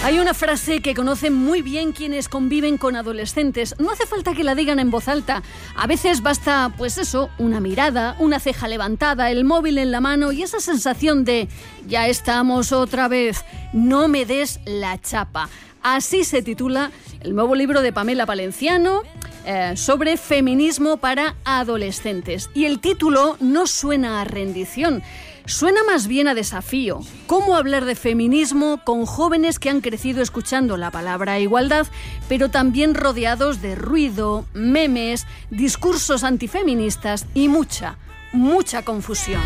Hay una frase que conocen muy bien quienes conviven con adolescentes. No hace falta que la digan en voz alta. A veces basta, pues eso, una mirada, una ceja levantada, el móvil en la mano y esa sensación de ya estamos otra vez, no me des la chapa. Así se titula el nuevo libro de Pamela Palenciano sobre feminismo para adolescentes. Y el título no suena a rendición. Suena más bien a desafío. ¿Cómo hablar de feminismo con jóvenes que han crecido escuchando la palabra igualdad, pero también rodeados de ruido, memes, discursos antifeministas y mucha confusión?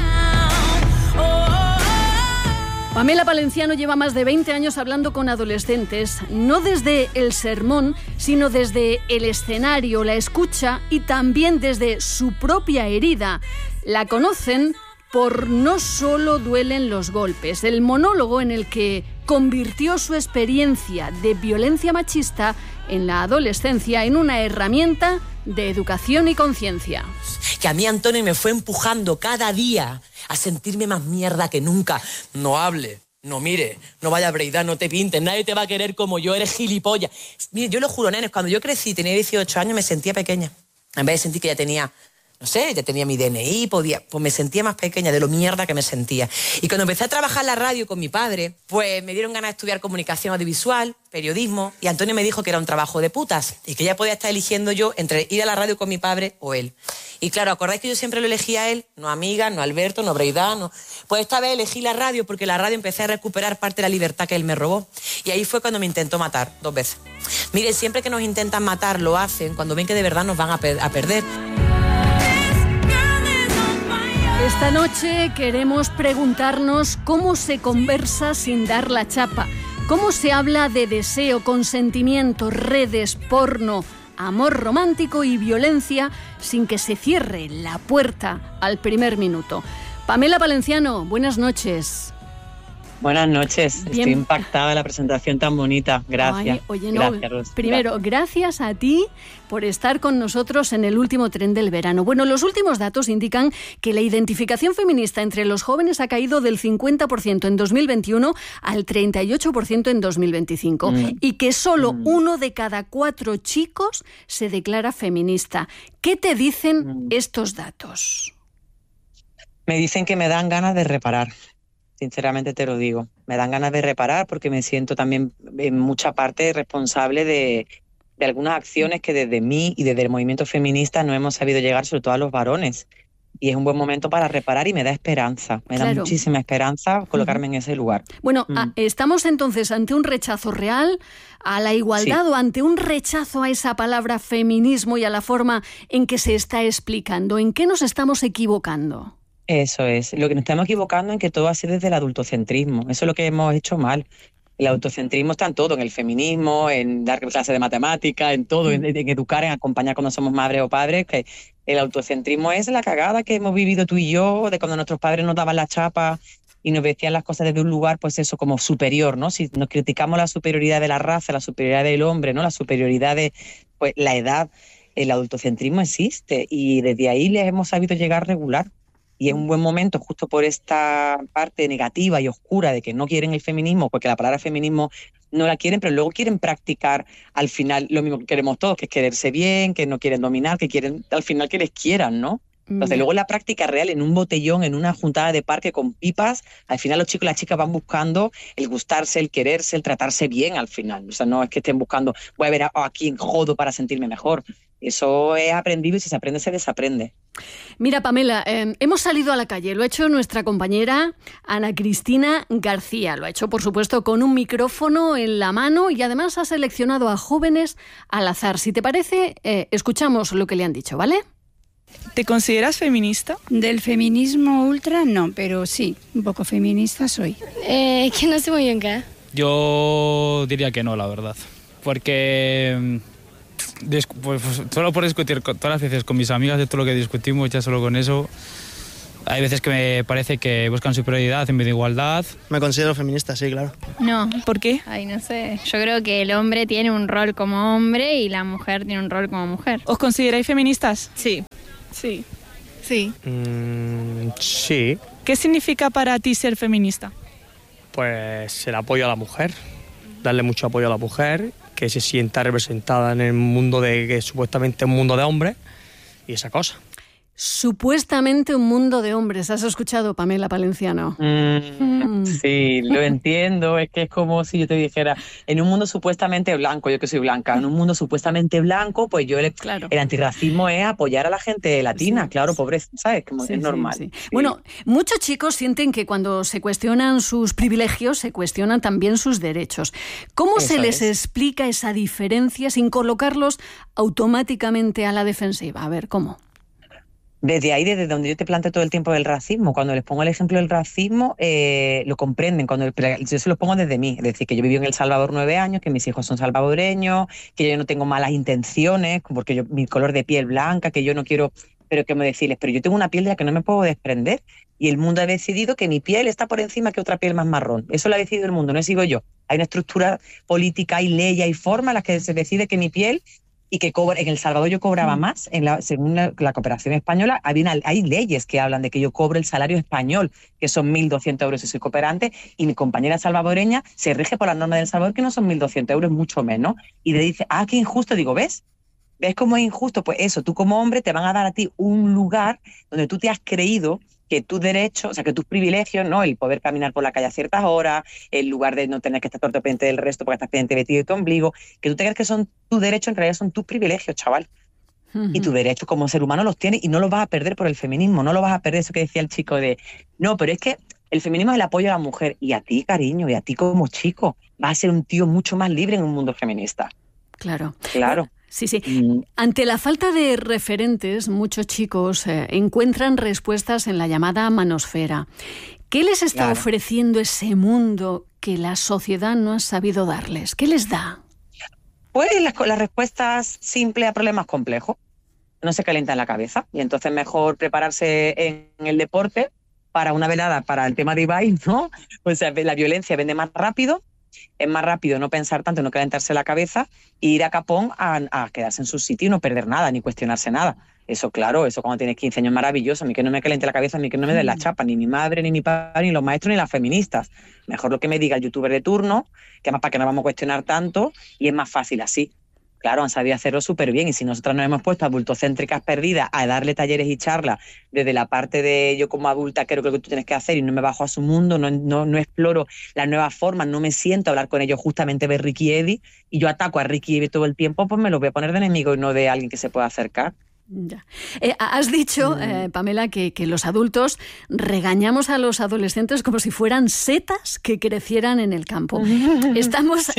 Pamela Palenciano lleva más de 20 años hablando con adolescentes, no desde el sermón, sino desde el escenario, la escucha y también desde su propia herida. La conocen por No solo duelen los golpes, el monólogo en el que convirtió su experiencia de violencia machista en la adolescencia en una herramienta de educación y conciencia. Que a mí Antonio me fue empujando cada día a sentirme más mierda que nunca. No hable, no mire, no vaya a breidar, no te pintes, nadie te va a querer como yo, eres gilipollas. Mire, yo lo juro, nenes, cuando yo crecí, tenía 18 años, me sentía pequeña. En vez de sentir que ya tenía... No sé, ya tenía mi DNI, pues me sentía más pequeña de lo mierda que me sentía. Y cuando empecé a trabajar en la radio con mi padre, pues me dieron ganas de estudiar comunicación audiovisual, periodismo, y Antonio me dijo que era un trabajo de putas y que ya podía estar eligiendo yo entre ir a la radio con mi padre o él. Y claro, ¿acordáis que yo siempre lo elegía a él? No a Amiga, no a Alberto, no a Breidá, no... Pues esta vez elegí la radio porque la radio empecé a recuperar parte de la libertad que él me robó. Y ahí fue cuando me intentó matar, 2 veces. Mire, siempre que nos intentan matar, lo hacen cuando ven que de verdad nos van a perder. Esta noche queremos preguntarnos cómo se conversa sin dar la chapa, cómo se habla de deseo, consentimiento, redes, porno, amor romántico y violencia sin que se cierre la puerta al primer minuto. Pamela Palenciano, buenas noches. Buenas noches, bien. Estoy impactada de la presentación tan bonita, gracias. Ay, oye, no, gracias, Ros. Primero, gracias a ti por estar con nosotros en el último tren del verano. Bueno, los últimos datos indican que la identificación feminista entre los jóvenes ha caído del 50% en 2021 al 38% en 2025 y que solo 1 de cada 4 chicos se declara feminista. ¿Qué te dicen estos datos? Me dicen que me dan ganas de reparar. Sinceramente te lo digo, me dan ganas de reparar porque me siento también en mucha parte responsable de algunas acciones que desde mí y desde el movimiento feminista no hemos sabido llegar, sobre todo a los varones. Y es un buen momento para reparar y me da esperanza, me da muchísima esperanza colocarme en ese lugar. Bueno, ¿estamos entonces ante un rechazo real a la igualdad o ante un rechazo a esa palabra feminismo y a la forma en que se está explicando? ¿En qué nos estamos equivocando? Eso es. Lo que nos estamos equivocando es que todo ha sido desde el adultocentrismo. Eso es lo que hemos hecho mal. El autocentrismo está en todo, en el feminismo, en dar clases de matemáticas, en todo, en educar, en acompañar cuando somos madres o padres. Que el autocentrismo es la cagada que hemos vivido tú y yo, de cuando nuestros padres nos daban la chapa y nos decían las cosas desde un lugar, pues eso, como superior, ¿no? Si nos criticamos la superioridad de la raza, la superioridad del hombre, ¿no? La superioridad de pues la edad, el adultocentrismo existe y desde ahí les hemos sabido llegar regular. Y es un buen momento, justo por esta parte negativa y oscura de que no quieren el feminismo, porque la palabra feminismo no la quieren, pero luego quieren practicar al final lo mismo que queremos todos, que es quererse bien, que no quieren dominar, que quieren al final que les quieran, ¿no? Entonces luego la práctica real, en un botellón, en una juntada de parque con pipas, al final los chicos y las chicas van buscando el gustarse, el quererse, el tratarse bien al final. O sea, no es que estén buscando, voy a ver a quién jodo para sentirme mejor. Eso es aprendido y si se aprende, se desaprende. Mira, Pamela, hemos salido a la calle. Lo ha hecho nuestra compañera Ana Cristina García. Lo ha hecho, por supuesto, con un micrófono en la mano y además ha seleccionado a jóvenes al azar. Si te parece, escuchamos lo que le han dicho, ¿vale? ¿Te consideras feminista? Del feminismo ultra no, pero sí, un poco feminista soy. Que no sé muy bien qué. Yo diría que no, la verdad. Porque... Pues, solo por discutir todas las veces con mis amigas de todo lo que discutimos, ya solo con eso, hay veces que me parece que buscan superioridad en vez de igualdad. Me considero feminista, sí, claro. No. ¿Por qué? Ay, no sé. Yo creo que el hombre tiene un rol como hombre y la mujer tiene un rol como mujer. ¿Os consideráis feministas? Sí. Sí. Sí. ¿Qué significa para ti ser feminista? Pues el apoyo a la mujer. darle mucho apoyo a la mujer, que se sienta representada en el mundo que supuestamente es un mundo de hombres y esa cosa. Supuestamente un mundo de hombres. ¿Has escuchado, Pamela Palenciano? Sí, lo entiendo. Es que es como si yo te dijera, en un mundo supuestamente blanco, yo que soy blanca, en un mundo supuestamente blanco, pues Claro. El antirracismo es apoyar a la gente latina, Sí, claro, sí. pobreza, ¿sabes? Como Sí, es normal. sí. Sí. Bueno, muchos chicos sienten que cuando se cuestionan sus privilegios, se cuestionan también sus derechos. ¿Cómo se Eso les es. explica esa diferencia sin colocarlos automáticamente a la defensiva? A ver, ¿cómo? Desde donde yo te planteo todo el tiempo del racismo, cuando les pongo el ejemplo del racismo, lo comprenden. Yo se los pongo desde mí, es decir, que yo viví en El Salvador 9 años, que mis hijos son salvadoreños, que yo no tengo malas intenciones, porque mi color de piel blanca, que yo no quiero, pero que me decirles, pero yo tengo una piel de la que no me puedo desprender, y el mundo ha decidido que mi piel está por encima que otra piel más marrón. Eso lo ha decidido el mundo, no sigo yo. Hay una estructura política, hay leyes, hay formas en las que se decide que mi piel, y que en El Salvador yo cobraba más, según la cooperación española, hay leyes que hablan de que yo cobro el salario español, que son 1.200 euros si soy cooperante, y mi compañera salvadoreña se rige por las normas del Salvador, que no son 1.200 euros, mucho menos, y le dice, qué injusto. Digo, ¿ves cómo es injusto? Pues eso, tú como hombre te van a dar a ti un lugar donde tú te has creído que tus derechos, o sea, que tus privilegios, ¿no? El poder caminar por la calle a ciertas horas, el lugar de no tener que estar todo pendiente del resto porque estás pendiente de ti y de tu ombligo, que tú te crees que son tus derechos, en realidad son tus privilegios, chaval. Y tus derechos como ser humano los tienes y no los vas a perder por el feminismo, no los vas a perder, eso que decía el chico de, no, pero es que el feminismo es el apoyo a la mujer, y a ti, cariño, y a ti como chico, vas a ser un tío mucho más libre en un mundo feminista. Claro. Claro. Sí. Ante la falta de referentes, muchos chicos encuentran respuestas en la llamada manosfera. ¿Qué les está ofreciendo ese mundo que la sociedad no ha sabido darles? ¿Qué les da? Pues las respuestas simples a problemas complejos. No se calientan la cabeza, y entonces mejor prepararse en el deporte para una velada, para el tema de Ibai, ¿no? Pues la violencia vende más rápido. Es más rápido no pensar tanto, no calentarse la cabeza, e ir a capón a quedarse en su sitio y no perder nada, ni cuestionarse nada. Eso, claro, eso cuando tienes 15 años es maravilloso. A mí que no me caliente la cabeza, a mí que no me den la chapa, ni mi madre, ni mi padre, ni los maestros, ni las feministas. Mejor lo que me diga el youtuber de turno, que además para que no vamos a cuestionar tanto, y es más fácil así. Claro, han sabido hacerlo súper bien, y si nosotras nos hemos puesto adultocéntricas perdidas a darle talleres y charlas desde la parte de yo como adulta creo que lo que tú tienes que hacer, y no me bajo a su mundo, no exploro las nuevas formas, no me siento a hablar con ellos, justamente ver Ricky y Eddie, y yo ataco a Ricky y Eddie todo el tiempo, pues me los voy a poner de enemigo y no de alguien que se pueda acercar. Ya. Has dicho, Pamela, que los adultos regañamos a los adolescentes como si fueran setas que crecieran en el campo. Estamos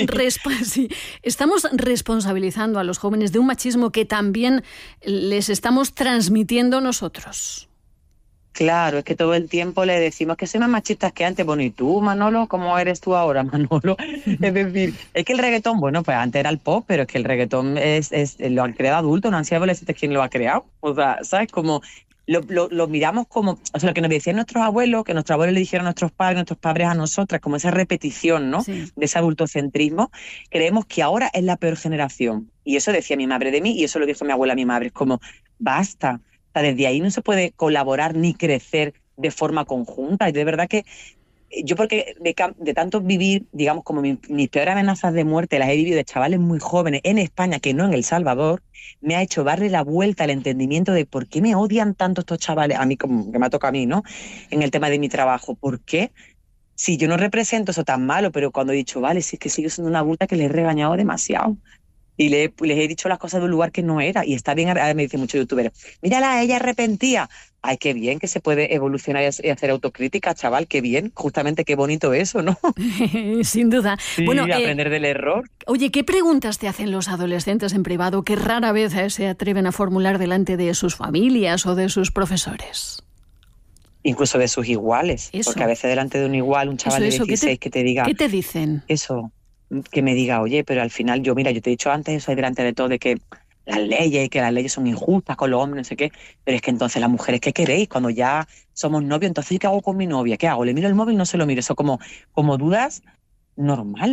responsabilizando a los jóvenes de un machismo que también les estamos transmitiendo nosotros. Claro, es que todo el tiempo le decimos que soy más machistas que antes. Bueno, ¿y tú, Manolo? ¿Cómo eres tú ahora, Manolo? Es decir, es que el reggaetón, bueno, pues antes era el pop, pero es que el reggaetón lo han creado adultos, no han sido adolescentes quien lo ha creado. O sea, ¿sabes? Como lo miramos como, o sea, lo que nos decían nuestros abuelos, que nuestros abuelos le dijeron a nuestros padres a nosotras, como esa repetición, ¿no? Sí. De ese adultocentrismo. Creemos que ahora es la peor generación. Y eso decía mi madre de mí, y eso lo dijo mi abuela a mi madre. Es como, basta. O sea, desde ahí no se puede colaborar ni crecer de forma conjunta. Y de verdad que yo, porque de tanto vivir, digamos, como mis peores amenazas de muerte las he vivido de chavales muy jóvenes en España, que no en El Salvador, me ha hecho darle la vuelta al entendimiento de por qué me odian tanto estos chavales, a mí como que me toca a mí, ¿no? En el tema de mi trabajo. ¿Por qué? Si yo no represento eso tan malo, pero cuando he dicho, vale, si es que sigo siendo una adulta que les he regañado demasiado. Y les he dicho las cosas de un lugar que no era. Y está bien, ahora me dicen muchos youtubers, mírala, ella arrepentía. Ay, qué bien que se puede evolucionar y hacer autocrítica, chaval, qué bien. Justamente qué bonito eso, ¿no? Sin duda. Sí, bueno, aprender del error. Oye, ¿qué preguntas te hacen los adolescentes en privado que rara vez se atreven a formular delante de sus familias o de sus profesores? Incluso de sus iguales. Eso. Porque a veces delante de un igual, un chaval de 16 que te diga... ¿Qué te dicen? Eso... que me diga, oye, pero al final yo te he dicho antes eso delante de todo, de que las leyes y que las leyes son injustas con los hombres, no sé qué, pero es que entonces las mujeres, ¿qué queréis? Cuando ya somos novios, entonces ¿qué hago con mi novia? ¿Qué hago? ¿Le miro el móvil? No se lo miro. Eso como dudas normales,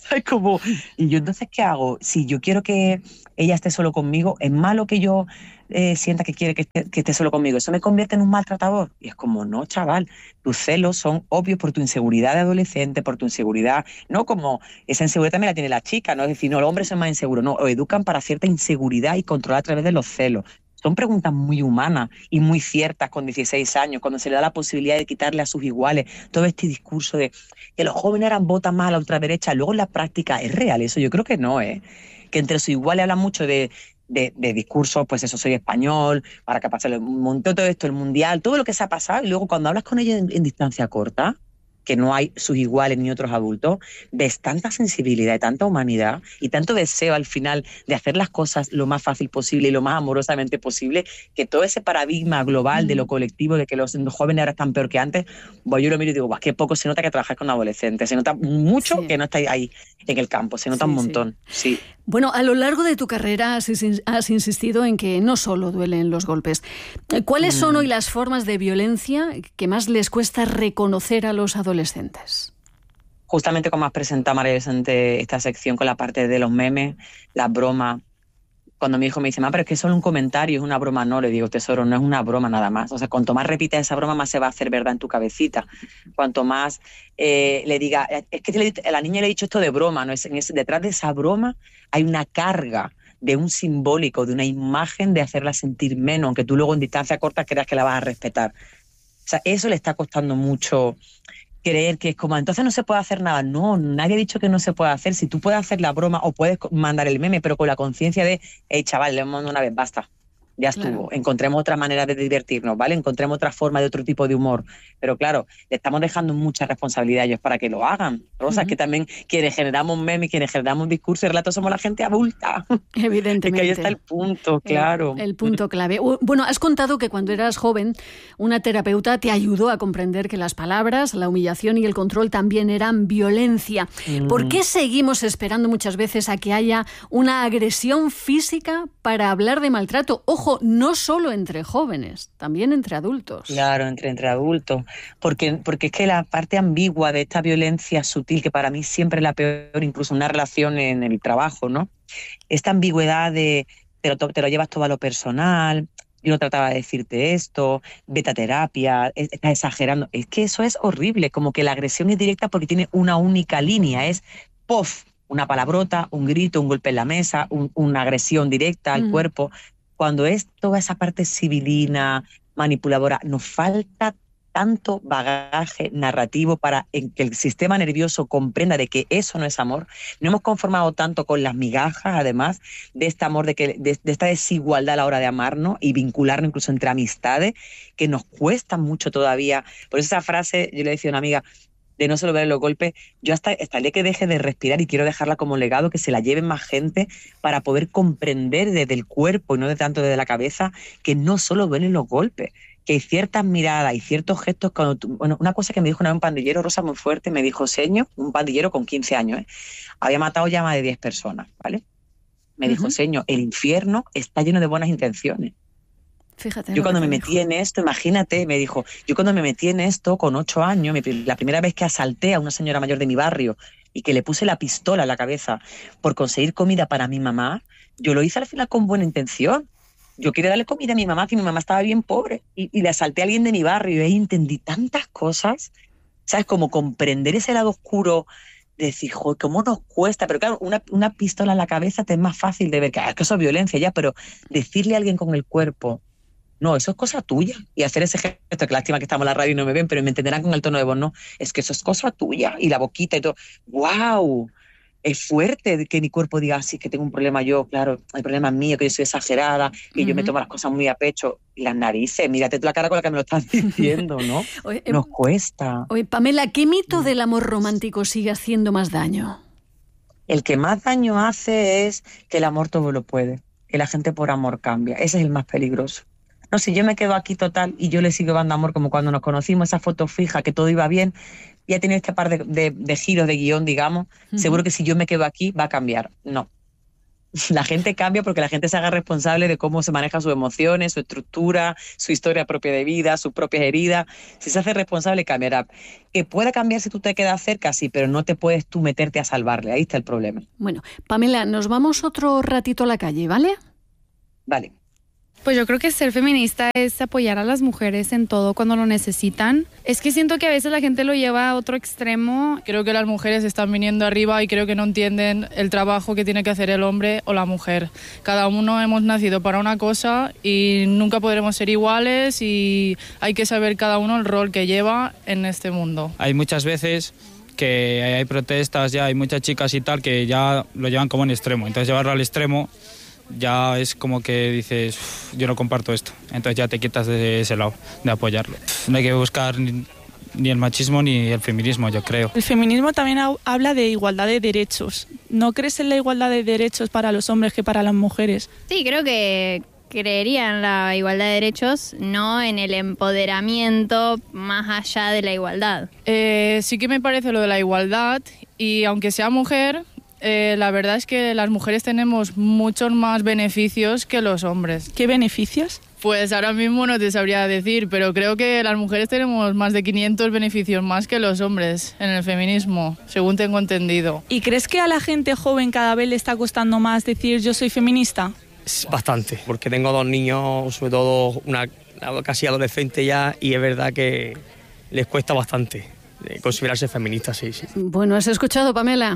¿Sabes? Como, y yo entonces, ¿qué hago? Si yo quiero que ella esté solo conmigo, ¿es malo que yo sienta que quiere que esté solo conmigo? ¿Eso me convierte en un maltratador? Y es como, no, chaval, tus celos son obvios por tu inseguridad de adolescente, por tu inseguridad, no como esa inseguridad también la tiene la chica, ¿no? Es decir, no, los hombres son más inseguros, no, o educan para cierta inseguridad y controlar a través de los celos. Son preguntas muy humanas y muy ciertas con 16 años, cuando se le da la posibilidad de quitarle a sus iguales todo este discurso de que los jóvenes eran votan más a la ultraderecha. Luego en la práctica, ¿es real eso? Yo creo que no, ¿eh? Que entre sus iguales hablan mucho de discursos, pues eso, soy español, para que pase el montón, todo esto, el mundial, todo lo que se ha pasado, y luego cuando hablas con ellos en distancia corta, que no hay sus iguales ni otros adultos, ves tanta sensibilidad y tanta humanidad y tanto deseo al final de hacer las cosas lo más fácil posible y lo más amorosamente posible, que todo ese paradigma global de lo colectivo, de que los jóvenes ahora están peor que antes, yo lo miro y digo, qué poco se nota que trabajáis con adolescentes, se nota mucho que no estáis ahí en el campo, se nota un montón, sí. Bueno, a lo largo de tu carrera has insistido en que no solo duelen los golpes. ¿Cuáles son hoy las formas de violencia que más les cuesta reconocer a los adolescentes? Justamente como has presentado, María Vicente, esta sección con la parte de los memes, las bromas. Cuando mi hijo me dice, pero es que es solo un comentario, es una broma, no, le digo, tesoro, no es una broma nada más. O sea, cuanto más repitas esa broma, más se va a hacer verdad en tu cabecita. Cuanto más le diga, es que a la niña le he dicho esto de broma, ¿no? Detrás de esa broma hay una carga de un simbólico, de una imagen de hacerla sentir menos, aunque tú luego en distancia corta creas que la vas a respetar. O sea, eso le está costando mucho creer que es como, entonces no se puede hacer nada. No, nadie ha dicho que no se puede hacer. Si tú puedes hacer la broma o puedes mandar el meme, pero con la conciencia de, hey, chaval, le hemos mandado una vez, basta. Ya estuvo. Claro. Encontremos otra manera de divertirnos, ¿vale? Encontremos otra forma de otro tipo de humor. Pero claro, le estamos dejando mucha responsabilidad a ellos para que lo hagan. Rosa, que también quienes generamos memes, quienes generamos discursos y relatos somos la gente adulta. Evidentemente. Es que ahí está el punto, claro. El punto clave. Bueno, has contado que cuando eras joven, una terapeuta te ayudó a comprender que las palabras, la humillación y el control también eran violencia. ¿Por qué seguimos esperando muchas veces a que haya una agresión física para hablar de maltrato? Ojo, no solo entre jóvenes, también entre adultos. Claro, entre adultos. Porque es que la parte ambigua de esta violencia sutil, que para mí siempre es la peor, incluso una relación en el trabajo, ¿no? Esta ambigüedad de te lo llevas todo a lo personal, yo no trataba de decirte esto, vete a terapia, estás exagerando. Es que eso es horrible, como que la agresión es directa porque tiene una única línea, es ¡pof! Una palabrota, un grito, un golpe en la mesa, una agresión directa al cuerpo. Cuando es toda esa parte civilina, manipuladora, nos falta tanto bagaje narrativo para que el sistema nervioso comprenda de que eso no es amor. No hemos conformado tanto con las migajas, además, de este amor, de esta desigualdad a la hora de amarnos y vincularnos incluso entre amistades, que nos cuesta mucho todavía. Por eso esa frase, yo le decía a una amiga, de no solo ver los golpes, yo hasta el día que deje de respirar, y quiero dejarla como legado, que se la lleven más gente para poder comprender desde el cuerpo y no de tanto desde la cabeza, que no solo duelen los golpes, que hay ciertas miradas y ciertos gestos. Bueno, una cosa que me dijo una vez un pandillero, Rosa, muy fuerte, me dijo, Seño, un pandillero con 15 años, había matado ya más de 10 personas, ¿vale? Me dijo, Seño, el infierno está lleno de buenas intenciones. Fíjate, yo cuando me metí en esto, imagínate, me dijo, yo cuando me metí en esto con 8 años, la primera vez que asalté a una señora mayor de mi barrio y que le puse la pistola en la cabeza por conseguir comida para mi mamá, yo lo hice al final con buena intención. Yo quería darle comida a mi mamá, que mi mamá estaba bien pobre, y le asalté a alguien de mi barrio y ahí entendí tantas cosas, ¿sabes? Como comprender ese lado oscuro, de decir, joder, cómo nos cuesta. Pero claro, una pistola en la cabeza te es más fácil de ver que eso es violencia ya, pero decirle a alguien con el cuerpo, no, eso es cosa tuya. Y hacer ese gesto, que lástima que estamos en la radio y no me ven, pero me entenderán con el tono de voz, no, es que eso es cosa tuya. Y la boquita y todo. ¡Wow! Es fuerte que mi cuerpo diga así, que tengo un problema yo, claro, el problema es mío, que yo soy exagerada, que yo me tomo las cosas muy a pecho. Y las narices, mírate tú la cara con la que me lo estás diciendo, ¿no? Oye, nos cuesta. Oye, Pamela, ¿qué mito del amor romántico sigue haciendo más daño? El que más daño hace es que el amor todo lo puede, que la gente por amor cambia. Ese es el más peligroso. No, si yo me quedo aquí total y yo le sigo dando amor como cuando nos conocimos, esa foto fija, que todo iba bien, y ha tenido este par de giros de guión, digamos, seguro que si yo me quedo aquí va a cambiar. No. La gente cambia porque la gente se haga responsable de cómo se maneja sus emociones, su estructura, su historia propia de vida, sus propias heridas. Si se hace responsable, cambiará. Que pueda cambiar si tú te quedas cerca, sí, pero no te puedes tú meterte a salvarle. Ahí está el problema. Bueno, Pamela, nos vamos otro ratito a la calle, ¿vale? Vale. Pues yo creo que ser feminista es apoyar a las mujeres en todo cuando lo necesitan. Es que siento que a veces la gente lo lleva a otro extremo. Creo que las mujeres están viniendo arriba y creo que no entienden el trabajo que tiene que hacer el hombre o la mujer. Cada uno hemos nacido para una cosa y nunca podremos ser iguales y hay que saber cada uno el rol que lleva en este mundo. Hay muchas veces que hay protestas, ya hay muchas chicas y tal que ya lo llevan como en extremo. Entonces llevarlo al extremo ya es como que dices, yo no comparto esto. Entonces ya te quitas de ese lado, de apoyarlo. No hay que buscar ni el machismo ni el feminismo, yo creo. El feminismo también habla de igualdad de derechos. ¿No crees en la igualdad de derechos para los hombres que para las mujeres? Sí, creo que creería en la igualdad de derechos, no en el empoderamiento más allá de la igualdad. Sí que me parece lo de la igualdad y aunque sea mujer, la verdad es que las mujeres tenemos muchos más beneficios que los hombres. ¿Qué beneficios? Pues ahora mismo no te sabría decir, pero creo que las mujeres tenemos más de 500 beneficios más que los hombres en el feminismo, según tengo entendido. ¿Y crees que a la gente joven cada vez le está costando más decir yo soy feminista? Bastante, porque tengo 2 niños, sobre todo una casi adolescente ya, y es verdad que les cuesta bastante considerarse feministas, sí. Bueno, ¿has escuchado, Pamela?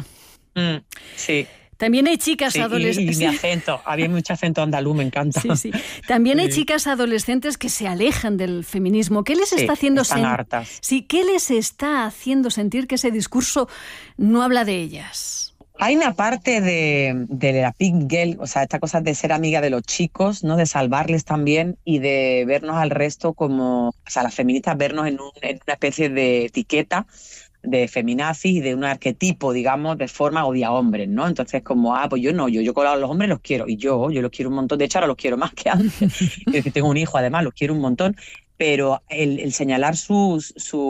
Sí. También hay chicas adolescentes. Y mi acento, había mucho acento andaluz, me encanta. Sí. También hay chicas adolescentes que se alejan del feminismo. ¿Qué les está haciendo hartas. Sí, ¿qué les está haciendo sentir que ese discurso no habla de ellas? Hay una parte de la pink girl, o sea, esta cosa de ser amiga de los chicos, ¿no? De salvarles también y de vernos al resto como, o sea, las feministas vernos en una especie de etiqueta de feminazis y de un arquetipo, digamos, de forma odia hombres, ¿no? Entonces, como, pues yo no, yo con los hombres los quiero, y yo los quiero un montón, de hecho ahora los quiero más que antes, que tengo un hijo además, los quiero un montón, pero el señalar sus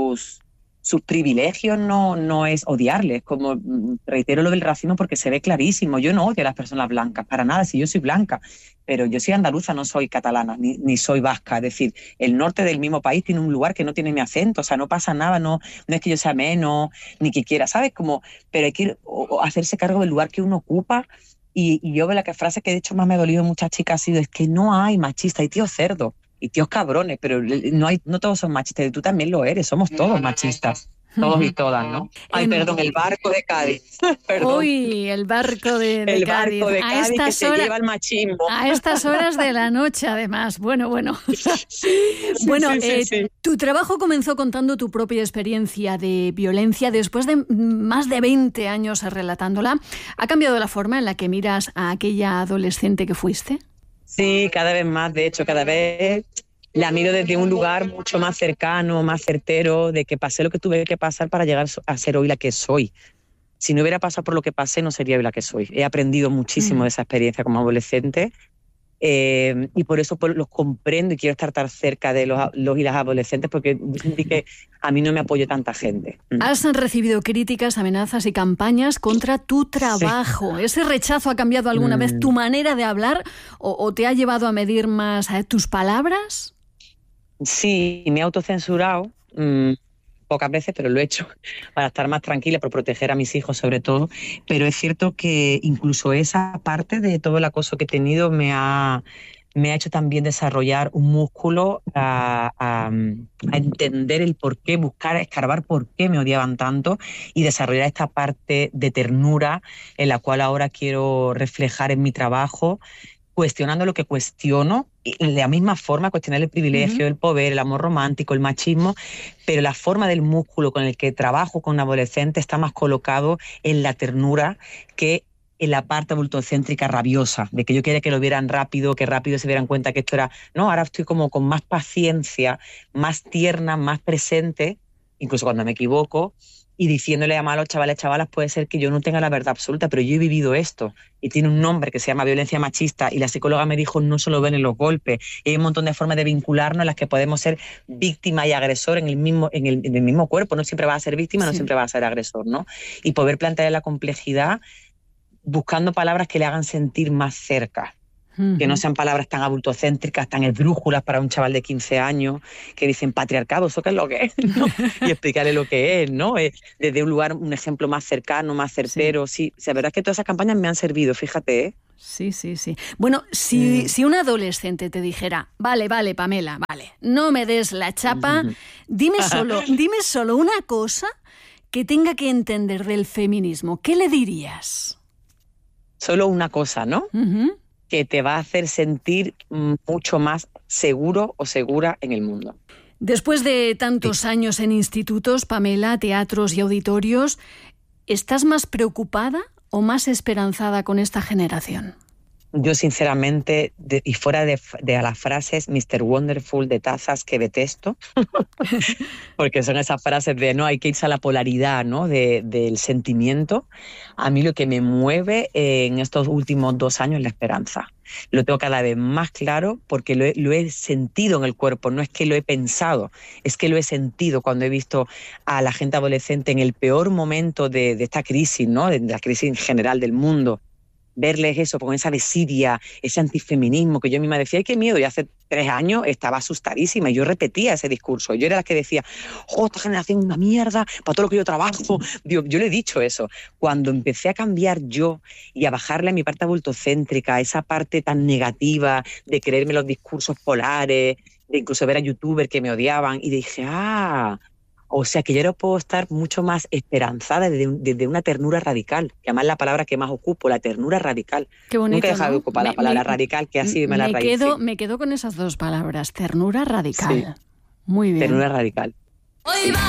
privilegios no es odiarles, como reitero lo del racismo porque se ve clarísimo, yo no odio a las personas blancas, para nada, si yo soy blanca, pero yo soy andaluza, no soy catalana, ni soy vasca, es decir, el norte del mismo país tiene un lugar que no tiene mi acento, o sea, no pasa nada, no es que yo sea menos, ni que quiera, ¿sabes? Pero hay que hacerse cargo del lugar que uno ocupa, y yo la frase que de hecho más me ha dolido muchas chicas ha sido, es que no hay machistas, hay tíos cerdos, y tíos cabrones, pero no todos son machistas, y tú también lo eres, somos todos machistas. Todos y todas, ¿no? Ay, perdón, el barco de Cádiz. Perdón. Uy, el barco de Cádiz. El barco de Cádiz que se lleva el machismo. A estas horas de la noche, además. Bueno. Sí. Tu trabajo comenzó contando tu propia experiencia de violencia. Después de más de 20 años relatándola, ¿ha cambiado la forma en la que miras a aquella adolescente que fuiste? Sí, cada vez más. De hecho, cada vez la miro desde un lugar mucho más cercano, más certero, de que pasé lo que tuve que pasar para llegar a ser hoy la que soy. Si no hubiera pasado por lo que pasé, no sería hoy la que soy. He aprendido muchísimo de esa experiencia como adolescente, y por eso los comprendo y quiero estar tan cerca de los y las adolescentes, porque sentí que a mí no me apoyó tanta gente. Has recibido críticas, amenazas y campañas contra tu trabajo. Sí. ¿Ese rechazo ha cambiado alguna vez tu manera de hablar o te ha llevado a medir más tus palabras? Sí, me he autocensurado pocas veces, pero lo he hecho para estar más tranquila, por proteger a mis hijos sobre todo, pero es cierto que incluso esa parte de todo el acoso que he tenido me ha hecho también desarrollar un músculo a entender el por qué, buscar, escarbar por qué me odiaban tanto y desarrollar esta parte de ternura en la cual ahora quiero reflejar en mi trabajo, cuestionando lo que cuestiono, de la misma forma cuestionar el privilegio, el poder, el amor romántico, el machismo, pero la forma del músculo con el que trabajo con adolescentes está más colocado en la ternura que en la parte adultocéntrica rabiosa, de que yo quería que lo vieran rápido, que rápido se dieran cuenta que esto era... No, ahora estoy como con más paciencia, más tierna, más presente, incluso cuando me equivoco, y diciéndole a los chavales, chavalas, puede ser que yo no tenga la verdad absoluta, pero yo he vivido esto, y tiene un nombre que se llama violencia machista, y la psicóloga me dijo, no solo ven en los golpes, y hay un montón de formas de vincularnos en las que podemos ser víctima y agresor en el mismo cuerpo, no siempre vas a ser víctima, no siempre vas a ser agresor, ¿no? Y poder plantear la complejidad buscando palabras que le hagan sentir más cerca. Que no sean palabras tan adultocéntricas, tan esdrújulas para un chaval de 15 años, que dicen patriarcado, ¿eso qué es lo que es? ¿No? Y explicarle lo que es, ¿no? Desde un lugar, un ejemplo más cercano, más certero. Sí, la verdad es que todas esas campañas me han servido, fíjate, ¿eh? Sí. Bueno, si un adolescente te dijera, vale, Pamela, vale, no me des la chapa, dime solo una cosa que tenga que entender del feminismo, ¿qué le dirías? Solo una cosa, ¿no? Que te va a hacer sentir mucho más seguro o segura en el mundo. Después de tantos años en institutos, Pamela, teatros y auditorios, ¿estás más preocupada o más esperanzada con esta generación? Yo sinceramente, y fuera de las frases Mr. Wonderful de tazas que detesto, porque son esas frases de no hay que irse a la polaridad, ¿no? del sentimiento, a mí lo que me mueve en estos últimos 2 años es la esperanza. Lo tengo cada vez más claro porque lo he sentido en el cuerpo, no es que lo he pensado, es que lo he sentido cuando he visto a la gente adolescente en el peor momento de esta crisis, ¿no? De la crisis general del mundo. Verles eso, con esa desidia, ese antifeminismo, que yo misma decía, ¡ay, qué miedo! Y hace 3 años estaba asustadísima y yo repetía ese discurso. Yo era la que decía, esta generación es una mierda, para todo lo que yo trabajo. Yo le he dicho eso. Cuando empecé a cambiar yo y a bajarle a mi parte adultocéntrica, esa parte tan negativa de creerme los discursos polares, de incluso ver a youtubers que me odiaban, y dije, o sea que yo ahora puedo estar mucho más esperanzada desde una ternura radical, que además es la palabra que más ocupo, la ternura radical. Qué bonito, nunca he dejado ¿no? de ocupar la palabra radical, que así me la raíz. Me quedo con esas 2 palabras, ternura radical. Sí. Muy bien. Ternura radical.